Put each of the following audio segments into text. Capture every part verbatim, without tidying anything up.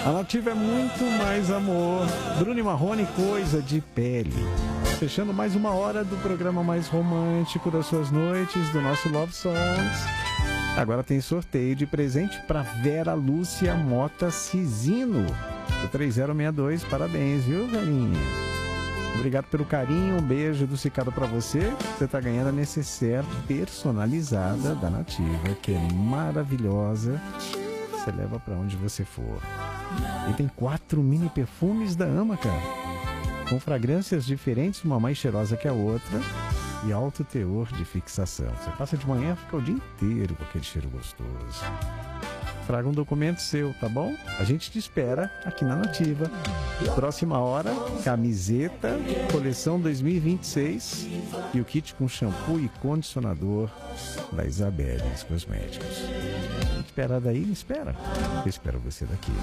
A Nativa é muito mais amor. Bruno e Marrone, coisa de pele. Fechando mais uma hora do programa mais romântico das suas noites, do nosso Love Songs. Agora tem sorteio de presente para Vera Lúcia Mota Cisino, do três zero seis dois. Parabéns, viu, velhinha? Obrigado pelo carinho, um beijo do Cicado para você. Você tá ganhando a necessaire personalizada da Nativa, que é maravilhosa. Você leva para onde você for. E tem quatro mini perfumes da Ama, cara, com fragrâncias diferentes, uma mais cheirosa que a outra e alto teor de fixação. Você passa de manhã, fica o dia inteiro com aquele cheiro gostoso. Traga um documento seu, tá bom? A gente te espera aqui na Nativa. Próxima hora, camiseta, coleção dois mil e vinte e seis e o kit com shampoo e condicionador da Isabelles Cosméticos. Espera daí, me espera. Eu espero você daqui.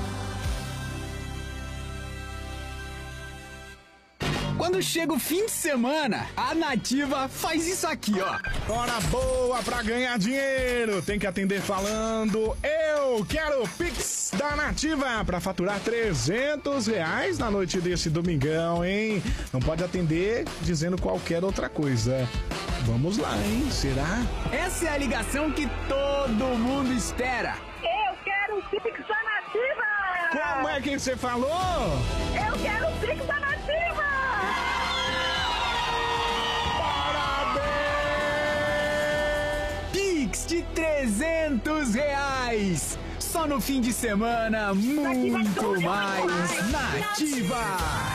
Quando chega o fim de semana, a Nativa faz isso aqui, ó. Hora boa pra ganhar dinheiro. Tem que atender falando: eu quero o Pix da Nativa pra faturar trezentos reais na noite desse domingão, hein? Não pode atender dizendo qualquer outra coisa. Vamos lá, hein? Será? Essa é a ligação que todo mundo espera. Eu quero o Pix da Nativa! Como é que você falou? Eu quero o Pix da Nativa! Pix de trezentos reais. Só no fim de semana, muito mais Nativa.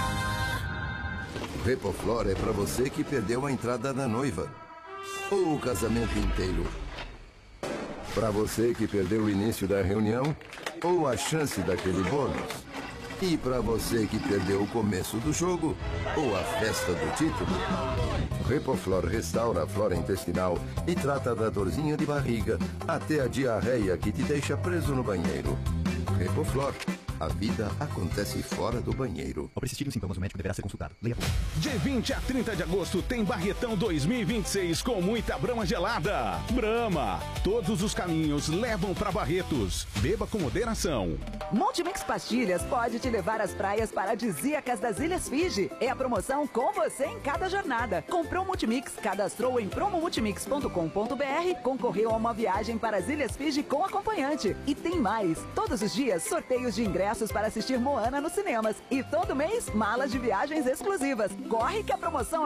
Repoflor é pra você que perdeu a entrada da noiva ou o casamento inteiro. Pra você que perdeu o início da reunião ou a chance daquele bônus. E pra você que perdeu o começo do jogo ou a festa do título. Repoflor restaura a flora intestinal e trata da dorzinha de barriga até a diarreia que te deixa preso no banheiro. Repoflor. A vida acontece fora do banheiro. Ao persistirem os sintomas, o médico deverá ser consultado. Leia. De vinte a trinta de agosto tem Barretão dois mil e vinte e seis com muita Brahma gelada. Brahma, todos os caminhos levam para Barretos. Beba com moderação. Multimix Pastilhas pode te levar às praias paradisíacas das Ilhas Fiji. É a promoção com você em cada jornada. Comprou Multimix, cadastrou em promomultimix ponto com ponto br, concorreu a uma viagem para as Ilhas Fiji com acompanhante. E tem mais. Todos os dias, sorteios de ingressos para assistir Moana nos cinemas. E todo mês, malas de viagens exclusivas. Corre que a promoção